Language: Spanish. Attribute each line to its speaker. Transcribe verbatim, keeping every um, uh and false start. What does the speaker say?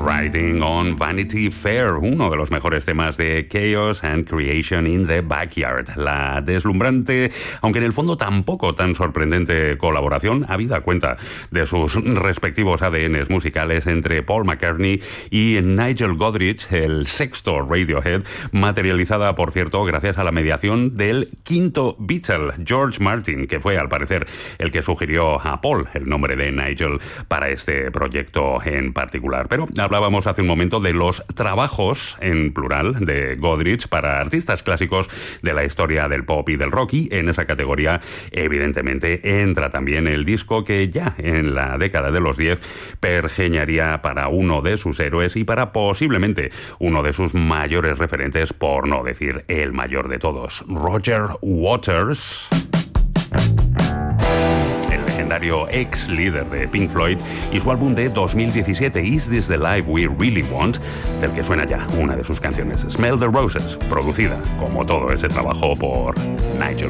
Speaker 1: Riding on Vanity Fair, uno de los mejores temas de Chaos and Creation in the Backyard. La deslumbrante, aunque en el fondo tampoco tan sorprendente colaboración, habida cuenta de sus respectivos A D Ns musicales entre Paul McCartney y Nigel Godrich, el sexto Radiohead, materializada, por cierto, gracias a la mediación del quinto Beatle, George Martin, que fue, al parecer, el que sugirió a Paul el nombre de Nigel para este proyecto en particular. Pero hablábamos hace un momento de los trabajos, en plural, de Godrich para artistas clásicos de la historia del pop y del rock, y en esa categoría, evidentemente, entra también el disco que ya en la década de los diez pergeñaría para uno de sus héroes y para posiblemente uno de sus mayores referentes, por no decir el mayor de todos, Roger Waters, legendario ex líder de Pink Floyd, y su álbum de dos mil diecisiete, Is This the Life We Really Want?, del que suena ya una de sus canciones, Smell the Roses, producida, como todo ese trabajo, por Nigel